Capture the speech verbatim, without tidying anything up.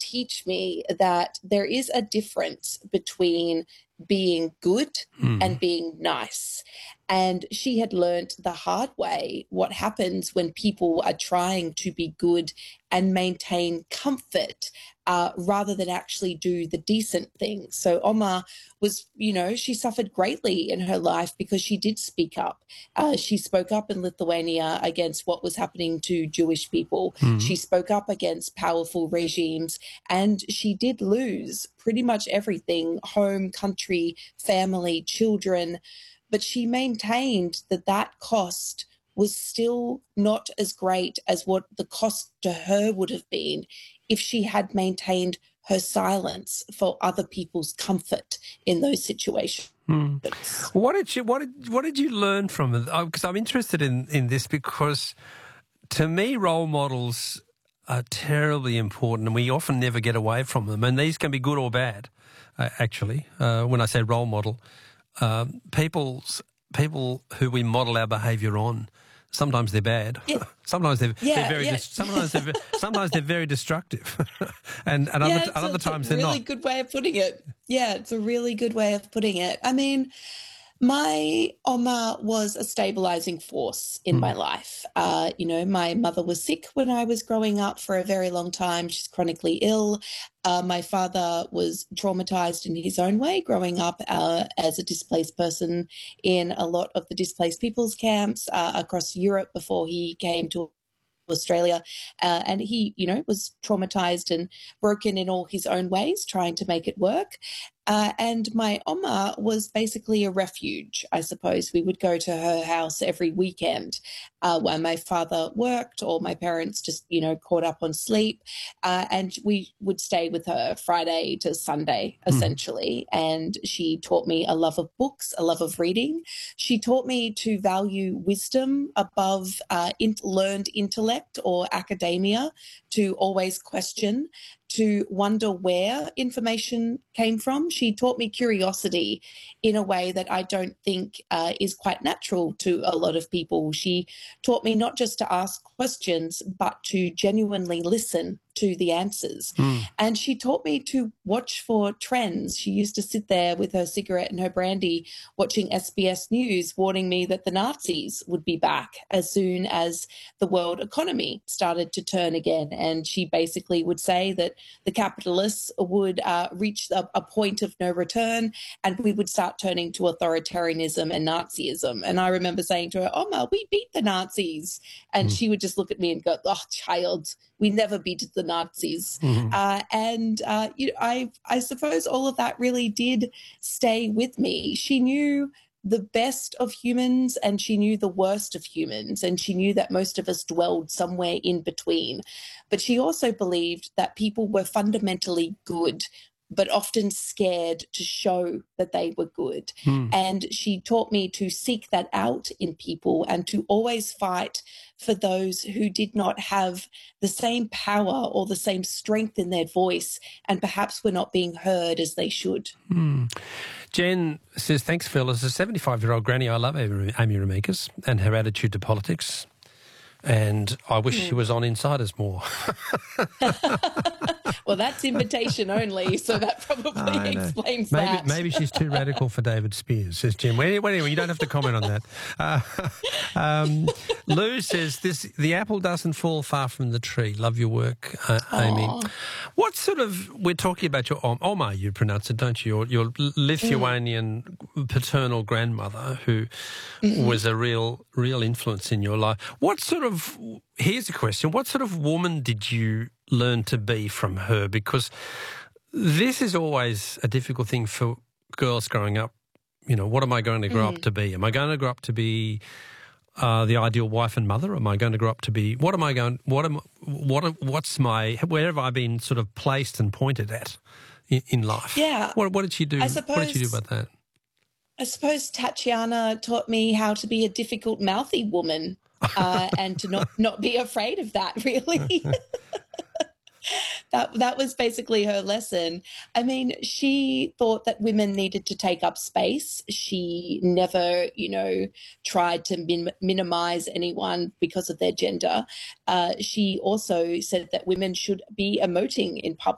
teach me that there is a difference between being good Mm. and being nice. And she had learnt the hard way what happens when people are trying to be good and maintain comfort uh, rather than actually do the decent things. So Oma was, you know, she suffered greatly in her life because she did speak up. Uh, she spoke up in Lithuania against what was happening to Jewish people. Mm. She spoke up against powerful regimes, and she did lose pretty much everything: home, country, family, children. But she maintained that that cost was still not as great as what the cost to her would have been if she had maintained her silence for other people's comfort in those situations. Mm. What did you what did what did you learn from it? Because I'm interested in in this, because to me role models are terribly important, and we often never get away from them. And these can be good or bad, uh, actually. Uh, when I say role model. Um, people's people who we model our behaviour on, sometimes they're bad. Yeah. sometimes they're, yeah, they're very yeah. dis- sometimes they're sometimes they're very destructive, and, and yeah, other it's and a, other it's times a they're really not. good way of putting it. Yeah, it's a really good way of putting it. I mean, my Oma was a stabilizing force in Mm. my life. Uh, you know, my mother was sick when I was growing up for a very long time. She's chronically ill. Uh, my father was traumatized in his own way growing up uh, as a displaced person in a lot of the displaced people's camps uh, across Europe before he came to Australia. Uh, and he, you know, was traumatized and broken in all his own ways, trying to make it work. Uh, and my Oma was basically a refuge, I suppose. We would go to her house every weekend uh, while my father worked, or my parents just, you know, caught up on sleep. Uh, and we would stay with her Friday to Sunday, essentially. Mm. And she taught me a love of books, a love of reading. She taught me to value wisdom above uh, in- learned intellect or academia, to always question, to wonder where information came from. She taught me curiosity in a way that I don't think uh, is quite natural to a lot of people. She taught me not just to ask questions, but to genuinely listen to the answers. Mm. And she taught me to watch for trends. She used to sit there with her cigarette and her brandy watching S B S News, warning me that the Nazis would be back as soon as the world economy started to turn again. And she basically would say that the capitalists would uh, reach a, a point of no return, and we would start turning to authoritarianism and Nazism. And I remember saying to her, Oma, we beat the Nazis. And mm. she would just look at me and go, oh, child, we never beat the Nazis. Mm-hmm. Uh, and uh, you know, I, I suppose all of that really did stay with me. She knew the best of humans and she knew the worst of humans, and she knew that most of us dwelled somewhere in between. But she also believed that people were fundamentally good, but often scared to show that they were good. Mm. And she taught me to seek that out in people and to always fight for those who did not have the same power or the same strength in their voice, and perhaps were not being heard as they should. Mm. Jen says, thanks, Phil. As a seventy-five-year-old granny, I love Amy Remeikis and her attitude to politics. And I wish mm. she was on Insiders more. Well, that's invitation only, so that probably explains maybe, that. Maybe she's too radical for David Spears, says Jim. Well, anyway, you don't have to comment on that. Uh, um, Lou says, "This the apple doesn't fall far from the tree. Love your work, uh, Amy." What sort of, we're talking about your Oma, you pronounce it, don't you? Your, your Lithuanian mm. paternal grandmother who mm-hmm. was a real, real influence in your life. What sort of, here's a question, what sort of woman did you learn to be from her? Because this is always a difficult thing for girls growing up. You know, what am I going to grow mm. up to be? Am I going to grow up to be uh, the ideal wife and mother? Am I going to grow up to be, what am I going, what am, what, what's my, where have I been sort of placed and pointed at in, in life? Yeah. What, what did she do? I suppose, what did you do about that? I suppose Tatiana taught me how to be a difficult, mouthy woman uh, and to not, not be afraid of that, really. That that was basically her lesson. I mean, she thought that women needed to take up space. She never, you know, tried to min- minimize anyone because of their gender. Uh, she also said that women should be emoting in public.